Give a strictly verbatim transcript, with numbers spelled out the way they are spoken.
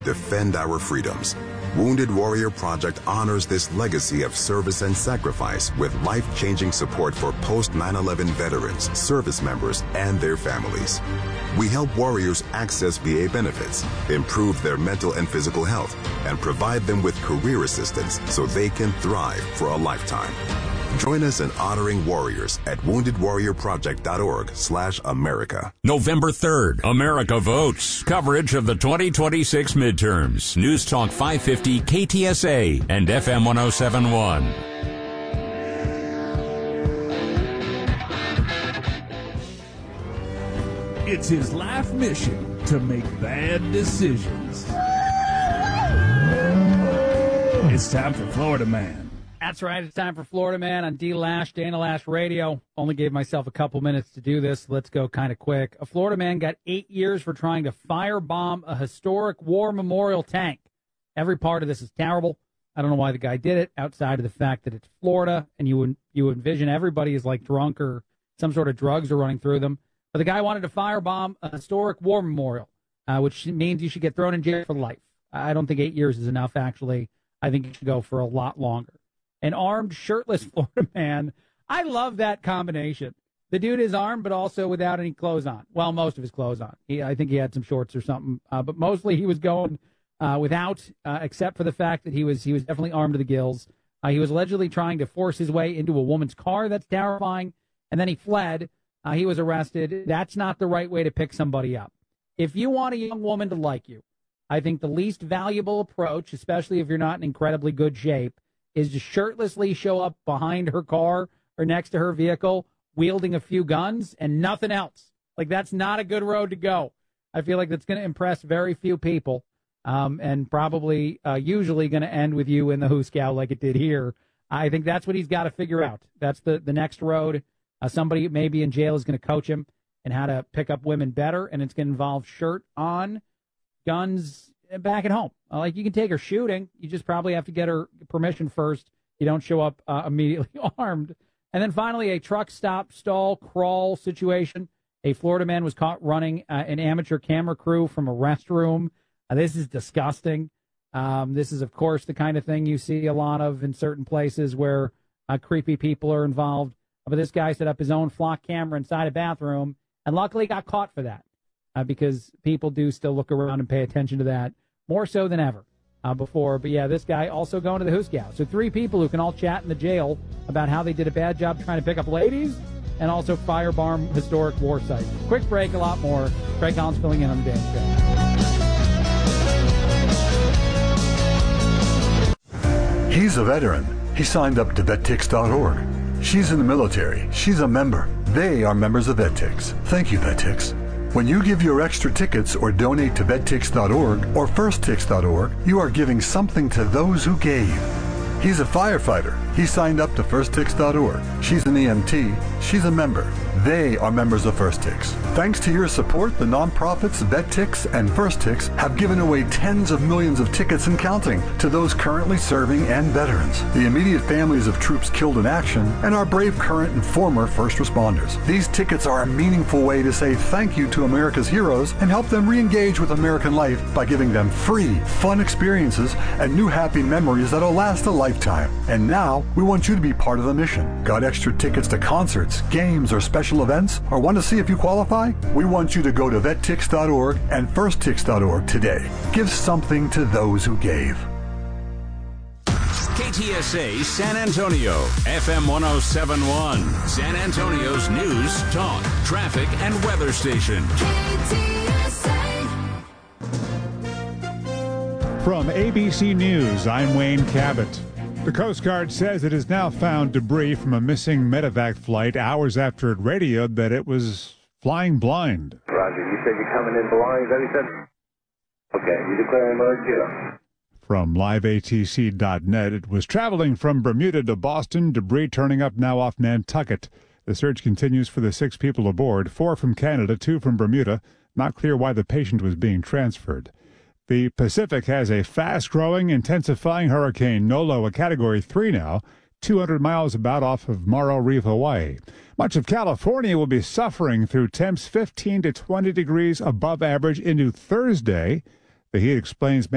defend our freedoms. Wounded Warrior Project honors this legacy of service and sacrifice with life-changing support for post nine eleven veterans, service members, and their families. We help warriors access V A benefits, improve their mental and physical health, and provide them with career assistance so they can thrive for a lifetime. Join us in honoring warriors at wounded warrior project dot org slash America. November third, America votes. Coverage of the twenty twenty-six midterms. News Talk five fifty K T S A and F M one oh seven point one. It's his life mission to make bad decisions. It's time for Florida Man. That's right. It's time for Florida Man on D Lash, Dana Lash Radio. Only gave myself a couple minutes to do this. Let's go kind of quick. A Florida man got eight years for trying to firebomb a historic war memorial tank. Every part of this is terrible. I don't know why the guy did it, outside of the fact that it's Florida, and you would you envision everybody is like drunk or some sort of drugs are running through them. But the guy wanted to firebomb a historic war memorial, uh, which means you should get thrown in jail for life. I don't think eight years is enough, actually. I think you should go for a lot longer. An armed, shirtless Florida man. I love that combination. The dude is armed, but also without any clothes on. Well, most of his clothes on. He, I think he had some shorts or something, uh, but mostly he was going uh, without, uh, except for the fact that he was he was definitely armed to the gills. Uh, he was allegedly trying to force his way into a woman's car. That's terrifying. And then he fled. Uh, he was arrested. That's not the right way to pick somebody up. If you want a young woman to like you, I think the least valuable approach, especially if you're not in incredibly good shape, is to shirtlessly show up behind her car or next to her vehicle, wielding a few guns and nothing else. Like, that's not a good road to go. I feel like that's going to impress very few people, um, and probably uh, usually going to end with you in the hoosegow like it did here. I think that's what he's got to figure out. That's the, the next road. Uh, somebody maybe in jail is going to coach him in how to pick up women better, and it's going to involve shirt on, guns back at home. Uh, like, you can take her shooting. You just probably have to get her permission first. You don't show up uh, immediately armed. And then finally, a truck stop, stall, crawl situation. A Florida man was caught running uh, an amateur camera crew from a restroom. Uh, this is disgusting. Um, this is, of course, the kind of thing you see a lot of in certain places where uh, creepy people are involved. But this guy set up his own flock camera inside a bathroom and luckily got caught for that uh, because people do still look around and pay attention to that more so than ever uh, before. But, yeah, this guy also going to the hoosegow. So three people who can all chat in the jail about how they did a bad job trying to pick up ladies and also firebomb historic war sites. Quick break, a lot more. Craig Collins filling in on the Dan Show. He's a veteran. He signed up to vet tix dot org. She's in the military. She's a member. They are members of VetTix. Thank you, VetTix. When you give your extra tickets or donate to vet tix dot org or first tix dot org, you are giving something to those who gave. He's a firefighter. He signed up to first tix dot org. She's an E M T. She's a member. They are members of FirstTix. Thanks to your support, the nonprofits VetTix and FirstTix have given away tens of millions of tickets and counting to those currently serving and veterans, the immediate families of troops killed in action, and our brave current and former first responders. These tickets are a meaningful way to say thank you to America's heroes and help them re-engage with American life by giving them free, fun experiences and new happy memories that'll last a lifetime. And now, we want you to be part of the mission. Got extra tickets to concerts, games, or special events, or want to see if you qualify? We want you to go to vet tix dot org and first tix dot org today. Give something to those who gave. K T S A San Antonio, F M one oh seven point one, San Antonio's news, talk, traffic, and weather station. K T S A. From A B C News, I'm Wayne Cabot. The Coast Guard says it has now found debris from a missing medevac flight hours after it radioed that it was flying blind. Roger, you said you're coming in blind, is that what you said? Okay, you declare emergency. From live A T C dot net, it was traveling from Bermuda to Boston, debris turning up now off Nantucket. The search continues for the six people aboard, four from Canada, two from Bermuda. Not clear why the patient was being transferred. The Pacific has a fast-growing, intensifying hurricane, Nolo, a Category three now, two hundred miles about off of Morro Reef, Hawaii. Much of California will be suffering through temps fifteen to twenty degrees above average into Thursday. The heat explains